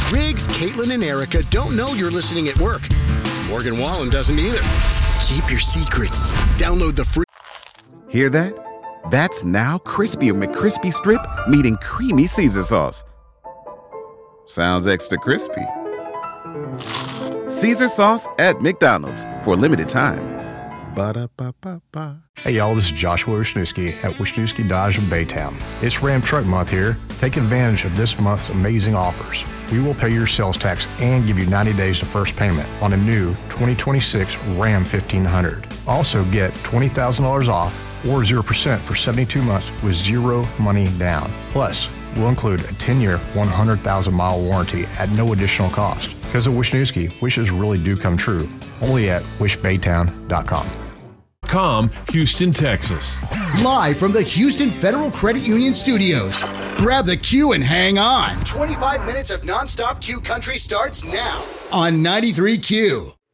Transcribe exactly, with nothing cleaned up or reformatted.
Riggs, Caitlin, and Erica don't know you're listening at work. Morgan Wallen doesn't either. Keep your secrets. Download the free... Hear that? That's now Crispy McCrispy Strip meeting Creamy Caesar Sauce. Sounds extra crispy. Caesar Sauce at McDonald's for a limited time. Ba-da-ba-ba-ba. Hey y'all, this is Joshua Wisniewski at Wisniewski Dodge in Baytown. It's Ram Truck Month here. Take advantage of this month's amazing offers. We will pay your sales tax and give you ninety days of first payment on a new twenty twenty-six Ram fifteen hundred. Also get twenty thousand dollars off or zero percent for seventy-two months with zero money down. Plus, we'll include a ten-year, one hundred thousand mile warranty at no additional cost. Because of Wisniewski, wishes really do come true. Only at wish baytown dot com. Com, Houston, Texas. Live from the Houston Federal Credit Union Studios. Grab the Q and hang on. twenty-five minutes of nonstop Q country starts now on ninety-three Q.